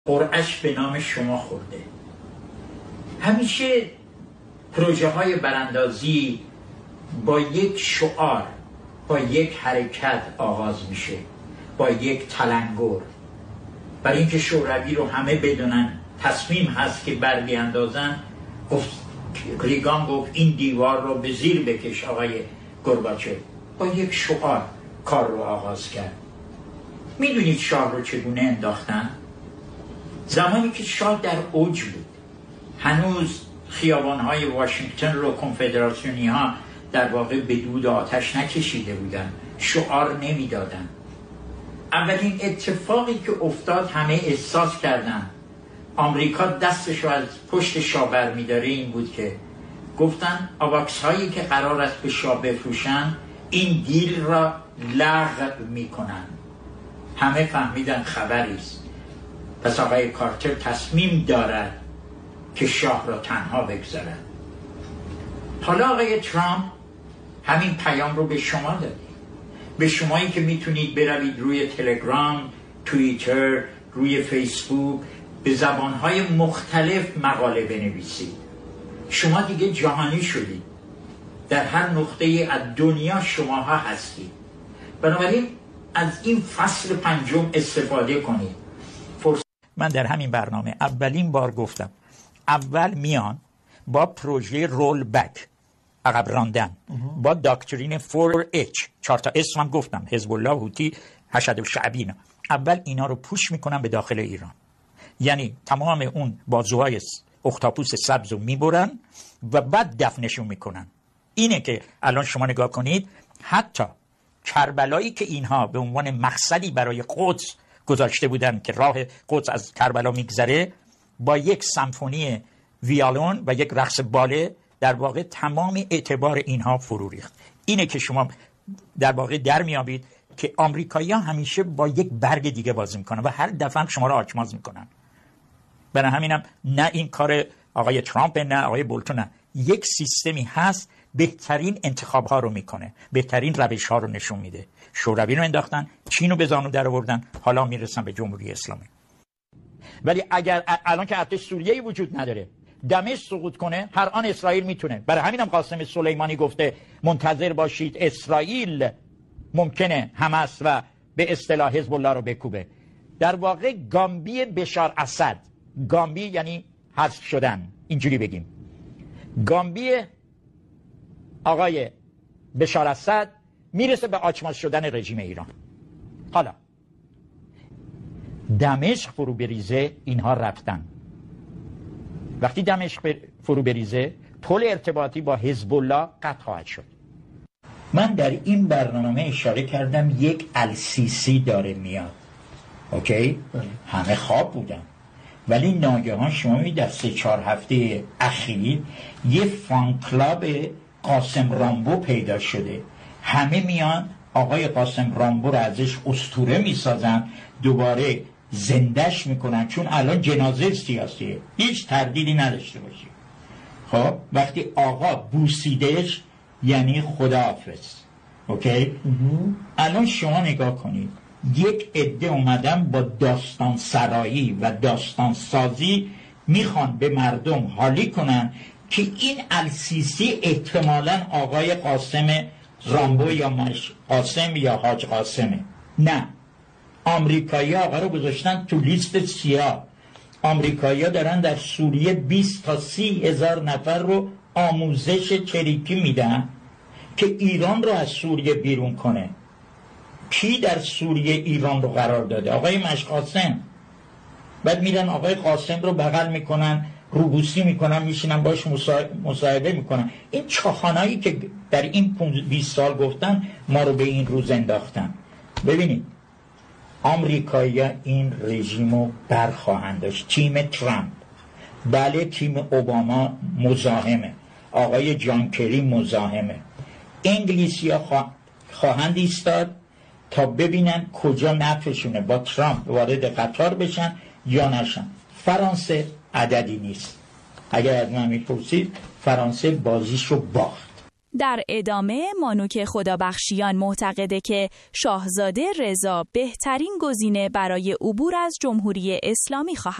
قرعش به نام شما خورده. همیشه پروژه های براندازی با یک شعار، با یک حرکت آغاز میشه، با یک تلنگر. برای اینکه شوروی رو همه بدونن تصمیم هست که بر بیاندازن، ریگان گفت این دیوار رو به زیر بکش آقای گورباچف. با یک شعار کار رو آغاز کرد. میدونید شاه رو چگونه انداختن؟ زمانی که شاه در اوج بود، هنوز خیابان‌های واشنگتن رو کنفدراسیونی ها در واقع به دود آتش نکشیده بودن، شعار نمیدادن. اولین اتفاقی که افتاد همه احساس کردن آمریکا دستش رو از پشت شاه برمی‌داره این بود که گفتن آواکس هایی که قرار است به شاه بفروشن این دیل را لغو میکنن. همه فهمیدن خبری است. پس آقای کارتر تصمیم دارد که شاه را تنها بگذارد. حالا آقای ترامپ همین پیام رو به شما داده، به شمایی که میتونید بروید روی تلگرام، توییتر، روی فیسبوک به زبانهای مختلف مقاله بنویسید. شما دیگه جهانی شدید، در هر نقطه از دنیا شماها هستید. بنابراین از این فصل پنجم استفاده کنید. من در همین برنامه اولین بار گفتم اول میان با پروژه رول بک، عقب راندن، با داکترین 4H، 4 تا اسم هم گفتم، حزب الله، هوتی، حشد الشعبی، اول اینا رو پوش میکنن به داخل ایران. یعنی تمام اون بازوهای اختاپوس سبز رو میبرن و بعد دفنشون میکنن. اینه که الان شما نگاه کنید، حتی کربلایی که اینها به عنوان مقصدی برای قدس گذاشته بودن که راه قدس از کربلا میگذره، با یک سمفونی ویالون و یک رقص باله در واقع تمام اعتبار اینها فرو ریخت. اینه که شما در واقع در میابید که آمریکایی‌ها همیشه با یک برگ دیگه بازی میکنن و هر دفعه شما را آچماز میکنن. برای همینم نه این کار آقای ترامپ نه آقای بولتون، نه، یک سیستمی هست بهترین انتخاب ها رو میکنه، بهترین روش ها رو نشون میده. شوروی رو انداختن، چین رو به زانو در آوردن، حالا میرسن به جمهوری اسلامی. ولی اگر الان که ارتش سوریه‌ای وجود نداره، دمشق سقوط کنه، هر آن اسرائیل میتونه. برای همینم قاسم سلیمانی گفته منتظر باشید اسرائیل ممکنه حماس و به اصطلاح حزب الله رو بکوبه. در واقع گامبی بشار اسد، گامبی یعنی حذف شدن، اینجوری بگیم، گامبی آقای بشار اسد میرسه به آچماز شدن رژیم ایران. حالا دمشق فرو بریزه، اینها رفتن. وقتی دمشق فرو بریزه، پل ارتباطی با حزب الله قطع خواهد شد. من در این برنامه اشاره کردم یک السیسی داره میاد. اوکی؟ همه خواب بودن، ولی ناگهان شما می‌بینید در 3-4 هفته اخیر یه فان کلاب قاسم رامبو پیدا شده. همه میان آقای قاسم رامبو رو ازش اسطوره میسازن، دوباره زندش میکنن، چون الان جنازه سیاسیه، هیچ تردیدی نداشته باشی. خب وقتی آقا بوسیدش یعنی خداحافظ. اوکی؟ الان شما نگاه کنید، یک عده اومدن با داستان سرایی و داستان سازی میخوان به مردم حالی کنن که این السیسی احتمالاً آقای قاسم رامبو یا قاسم یا حاج قاسمه. نه، آمریکایی آقا رو گذاشتن تو لیست سیاه. آمریکایی دارن در سوریه 20 تا 30 هزار نفر رو آموزش چریکی میدن که ایران رو از سوریه بیرون کنه. کی در سوریه ایران رو قرار داده؟ آقای مشقاسم. بعد میرن آقای قاسم رو بغل میکنن، روبوسی میکنن، میشینن باش مصاحبه میکنن. این چاخانایی که در این 20 سال گفتن ما رو به این روز انداختن. ببینید آمریکایی این رژیم رو برخواهند داشت. تیم ترامپ، بله، تیم اوباما مزاحمه، آقای جان کری مزاحمه. انگلیسی ها خواهند ایستاد تا ببینن کجا نفعشونه، با ترامپ وارد قطار بشن یا نشن. فرانسه عددی نیست. اگر از من میپرسید، فرانسه بازیش رو باخت. در ادامه مانوک خدابخشیان معتقده که شاهزاده رضا بهترین گزینه برای عبور از جمهوری اسلامی خواهد